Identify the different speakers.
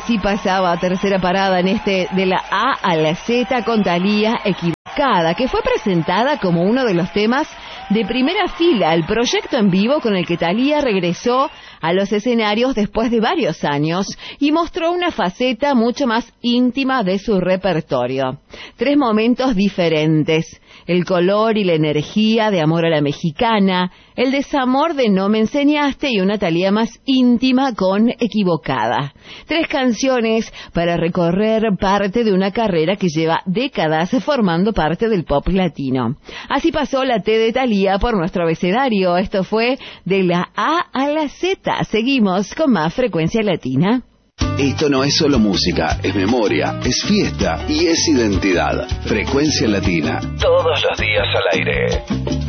Speaker 1: Así pasaba tercera parada en este de la A a la Z con Thalía, Equivocada, que fue presentada como uno de los temas de primera fila, el proyecto en vivo con el que Thalía regresó a los escenarios después de varios años y mostró una faceta mucho más íntima de su repertorio. 3 momentos diferentes: el color y la energía de Amor a la Mexicana, el desamor de No me enseñaste y una Thalía más íntima con Equivocada. 3 canciones para recorrer parte de una carrera que lleva décadas formando parte del pop latino. Así pasó la T de Thalía por nuestro abecedario. Esto fue de la A a la Z. Seguimos con más Frecuencia Latina.
Speaker 2: Esto no es solo música, es memoria, es fiesta y es identidad. Frecuencia Latina. Todos los días al aire.